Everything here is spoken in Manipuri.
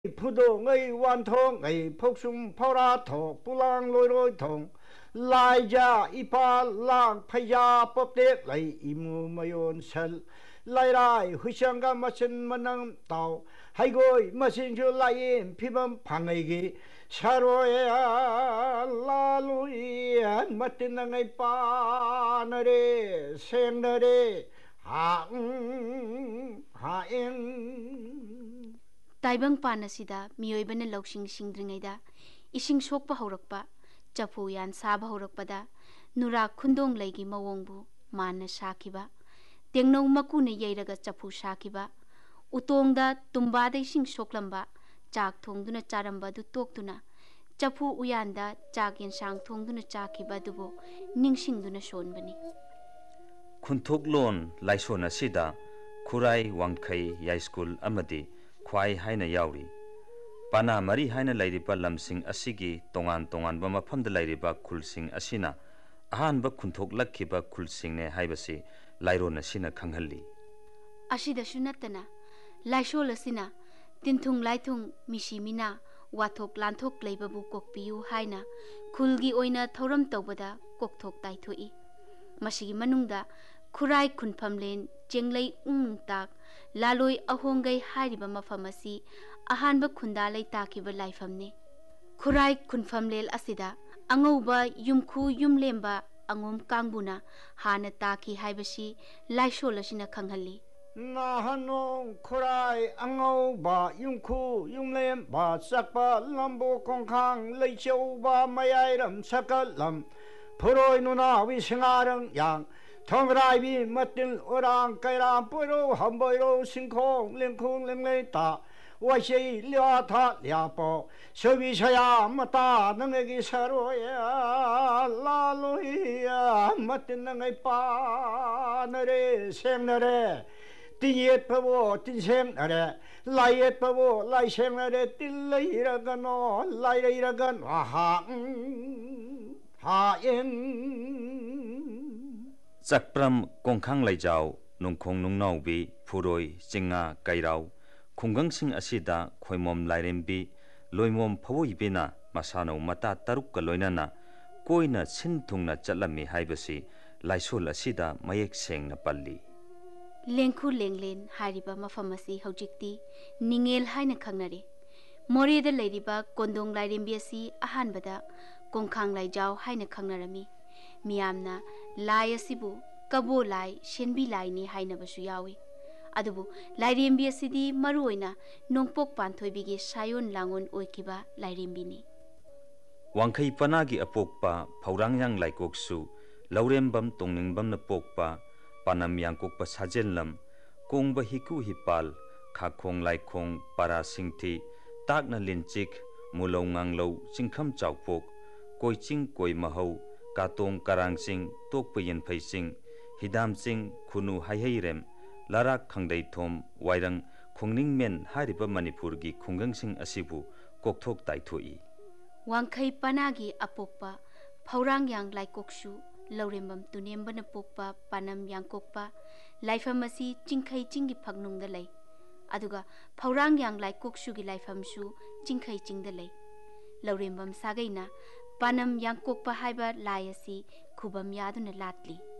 Phudo ngay wan thong ngay phok sum phora tho pulang loi loi thong lai ja ipa lang phaya pop tek lai imu mayon sal lai rai hushanga masin manang tao hai goi masin ju lai in phibam phangai gi saroya la lui matin ngay pa na re seng na re ha ha in ताइबंग पान असिदा मियोइबने लौसिंग सिंग्रिङैदा इसिंग सोकपा हौरकपा चफु यान साबा हौरकपदा नुरा खुन्दोंग लैगी मवोंगबु मान साखिबा तेंगनौ मकुने यैरगा चफु साखिबा उतोंगदा तुम्बादा इसिंग सोकलंबा चाक थोंगदुना चारंबा दु तोक्तुना चफु उयानदा चाक येंसांग थोंगदुना चाखिबा दुबो निंगसिंगदुना सोनबनी खुंथोकलोन लाइसोन असिदा खुराई वांखै याई स्कूल अमदी ख्वाई हाइना याउरी पाना मरी हाइना लैरिबा लमसिंग असिगी तोंगान तोंगानबा मफमदा लैरिबा खुलसिंग असिना अहानबा खुंथोकलक्खिबा खुलसिंगने हाइबसि लाइरोन असिना खंगहल्ली असिदसु नत्तना लाइसोल असिना तिनथुंग लाइथुंग मिसिमिना वाथोक लांथोक लैबबु कोकपियु हाइना खुलगी ओइना थौरम तौबदा कोकथोक ताइथोई मसिगी मनुंगदा खुराई खुनफमलेन चेंगलै उंगताक लालोई अहोंगै हारिबा मफमसी अहानबा खुंदा लै ताकिबा लाइफमने खुराई खुनफमलेल असिदा अंगौबा युमखु युमलेंबा अंगोम कांगबुना हाना ताकी हाइबसी लाइसोल असिना खंगहल्ली Nahanong Kurai Angau Ba Yungku Yumlem Ba Sakpa Lambo Kongkang Leichou Ba Mayairam Sakalam Puroi Nuna Wisingarang Yang Tongrai Bi Matin Orang Kairam Puro Hamboiro Singkong Lingkung Lingleta Washi Lia Tha Lia Po Sobi Saya Mata Nangegi Saroya Laluya Matin Nangai Pa Nare Sem Nare Tiet pavo tinsem nare laiet pavo lai sem nare tillai ragano lai ragan ha ha in Zakpram kongkhang laijau nungkhong nungnaubi phuroi chinga kairau khungangsing asida khoimom lairembi loimom phawibina masano mata taruk ka loinana koina sinthungna chatlami haibasi laisol asida mayek sengna palli लेंखु लेंलेन हारिबा मफमसी हौजिक्ति निंगेल हाइना खंगनरे मोरेदा लैरिबा कोंदोंग लाइरेंबी असि अहानबदा कोंखांग लाइजाव हाइना खंगनरमी मियामना लाई असिबु कबो लाई शेनबी लाइनी हाइनबसु यावे अदुबु लाइरेंबी असिदी मरुओइना नोंपोक पांथोइबिगे सायोन लांगोन ओइकिबा लाइरेंबीनी वांखै पनागी अपोकपा फौरांगयांग लाइकोकसु लौरेंबम तोंनिंगबमना पोकपा Panam Yangkokpa Sajenlam Kongba Hiku Hipal Khakong Laikong Para Singthi Takna Linchik Mulongang Lo Singkham Chawpok Koi Ching Koi Mahau Katong Karang Sing Tokpa Yen Phai Sing Hidam Sing Khunu Hai Hai Rem Larak Khangdai Thom Wairang Khongning Men Hariba Manipur gi Khungang Sing Asibu Kokthok Taithoi Wangkhai Panagi Apokpa Phaurang Yang Laikoksu Laurembam Tunembana Pokpa Panam Yangkokpa Laifamasi Chingkhai Chingi Phagnungda lay Aduga Phaurang Yang Laikoksu gi Laifamsu Chingkhai Chingda lay Laurembam Sagaina Panam Yangkokpa Haiba Layasi Khubam Yaduna Latli